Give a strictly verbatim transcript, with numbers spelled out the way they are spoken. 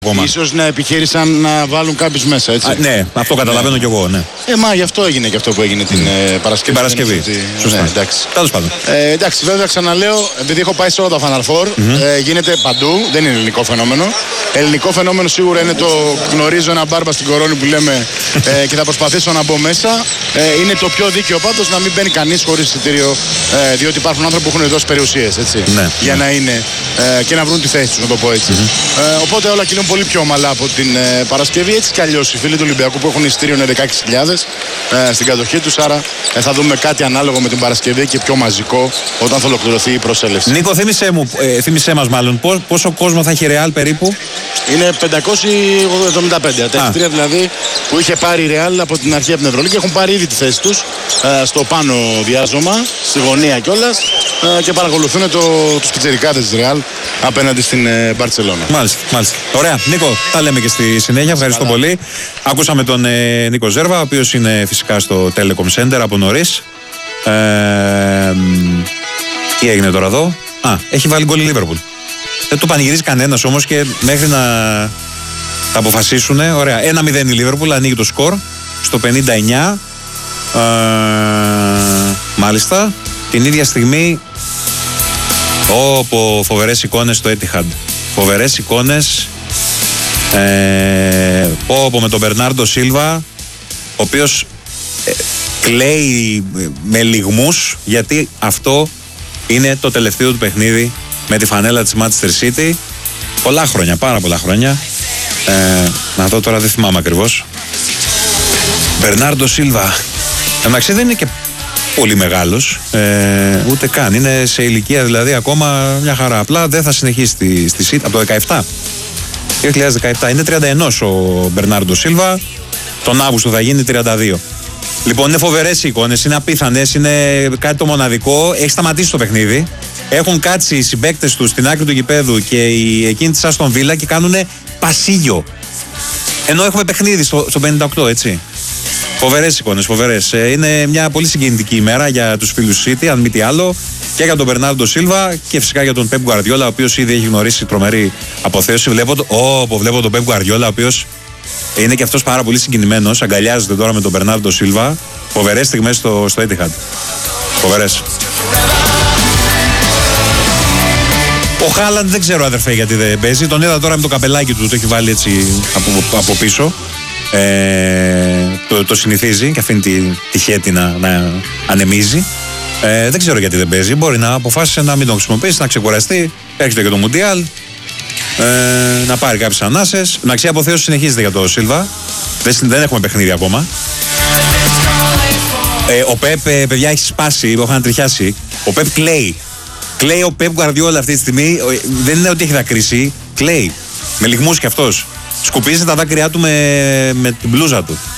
ακόμα. Ίσως να επιχείρησαν να βάλουν κάποιους μέσα, έτσι. Α, ναι, αυτό καταλαβαίνω ναι. κι εγώ, ναι. Ε, μα γι' αυτό έγινε και αυτό που έγινε την ε, Παρασκευή. Την Παρασκευή. Ότι... Σωστά. Ναι, εντάξει. Τέλος πάντων. Ε, εντάξει, βέβαια ξαναλέω, επειδή έχω πάει σε όλα τα Final Four, mm-hmm. ε, γίνεται παντού, δεν είναι ελληνικό φαινόμενο. Ελληνικό φαινόμενο σίγουρα είναι το γνωρίζω ένα μπάρμπα στην κορώνη που λέμε ε, και θα προσπαθήσω να μπω μέσα. Ε, είναι το πιο δίκαιο πάντως να μην μπαίνει κανείς χωρίς εισιτήριο, ε, διότι υπάρχουν άνθρωποι που έχουν δώσει περιουσίες, έτσι. Ναι. Για να είναι ε, και να βρουν τη θέση τους, να το πω έτσι. Mm-hmm. Ε, οπότε όλα κινούν πολύ πιο ομαλά από την ε, Παρασκευή. Έτσι κι αλλιώς οι φίλοι του Ολυμπιακού που έχουν εισιτήριο είναι δεκαέξι χιλιάδες ε, στην κατοχή τους. Άρα ε, θα δούμε κάτι ανάλογο με την Παρασκευή και πιο μαζικό όταν θα ολοκληρωθεί η προσέλευση. Νίκο, θύμισέ, μου, ε, θύμισέ μας μάλλον πόσο, πόσο κόσμο θα έχει Ρεάλ περίπου. Είναι πεντακόσια εβδομήντα πέντε. Τα εισιτήρια δηλαδή που είχε πάρει η Ρεάλ από την αρχή από την Ευρωλίγα έχουν πάρει ήδη τη θέση τους ε, στο πάνω διάζωμα, στη γωνία κιόλας ε, και παρακολουθούν το, τους πιτσιρικάδες της Ρεάλ απέναντι στην ε, Μπαρτσελώνα. Μάλιστα, μάλιστα. Ωραία. Νίκο, τα λέμε και στη συνέχεια. Ευχαριστώ Καλά. πολύ. Ακούσαμε τον ε, Νίκο Ζέρβα, ο οποίος είναι φυσικά στο Telecom Center από νωρίς. Ε, τι έγινε τώρα εδώ. Α, έχει βάλει γκολ η Λίβερπουλ. Δεν το πανηγυρίζει κανένας όμως και μέχρι να τα αποφασίσουν. Ωραία. ένα μηδέν η Λίβερπουλ, ανοίγει το σκορ στο πενήντα εννιά. Ε, μάλιστα. Την ίδια στιγμή. Όπο φοβερές εικόνες στο Etihad. Φοβερές εικόνες. Ε, πω με τον Μπερνάρντο Σίλβα, ο οποίος ε, κλαίει με λυγμούς, γιατί αυτό είναι το τελευταίο του παιχνίδι με τη φανέλα της Manchester City. Πολλά χρόνια, πάρα πολλά χρόνια. Ε, να δω τώρα, δεν θυμάμαι ακριβώς. Μπερνάρντο Σίλβα. Εντάξει, δεν είναι και πολύ μεγάλος, ε, ούτε καν. Είναι σε ηλικία δηλαδή ακόμα μια χαρά. Απλά δεν θα συνεχίσει στη, στη City από το δεκαεπτά. δύο χιλιάδες δεκαεπτά. Είναι τριάντα ένα ο Μπερνάρντο Σίλβα. Τον Αύγουστο θα γίνει τριάντα δύο. Λοιπόν, είναι φοβερές οι εικόνες, είναι απίθανες, είναι κάτι το μοναδικό. Έχει σταματήσει το παιχνίδι. Έχουν κάτσει οι συμπαίκτες του στην άκρη του γηπέδου και οι εκείνοι της Άστον Βίλα και κάνουν πασίγιο. Ενώ έχουμε παιχνίδι στο, στο πενήντα οκτώ, έτσι. Φοβερές εικόνες, φοβερές. Είναι μια πολύ συγκινητική ημέρα για τους φίλους City, αν μη τι άλλο, και για τον Μπερνάρντο Σίλβα και φυσικά για τον Πεπ Γκουαρδιόλα, ο οποίος ήδη έχει γνωρίσει τρομερή αποθέωση. Βλέπω, oh, βλέπω τον Πεπ Γκουαρδιόλα, ο οποίος είναι και αυτός πάρα πολύ συγκινημένος. Αγκαλιάζεται τώρα με τον Μπερνάρντο Σίλβα. Φοβερές στιγμές στο, στο Etihad. Φοβερές. Ο Χάλαντ δεν ξέρω, αδερφέ, γιατί δεν παίζει. Τον είδα τώρα με το καπελάκι του, το έχει βάλει έτσι από, από πίσω. Ε, το, το συνηθίζει και αφήνει τη, τη χέτη να, να ανεμίζει. Ε, δεν ξέρω γιατί δεν παίζει. Μπορεί να αποφάσισε να μην τον χρησιμοποιήσει, να ξεκουραστεί. Έρχεται και το Μουντιάλ. Ε, να πάρει κάποιες ανάσες. Να αξία αποθέωση συνεχίζεται για το Σίλβα. Δεν, δεν έχουμε παιχνίδι ακόμα. Ε, ο Πεπ, παιδιά, έχει σπάσει. Έχω να τριχιάσει. Ο Πεπ κλαίει. Κλαίει ο Πεπ Γκουαρδιόλα αυτή τη στιγμή. Δεν είναι ότι έχει δακρύσει. Κλαίει. Με λυγμούς κι αυτός. Σκουπίζει τα δάκρυά του με, με την μπλούζα του.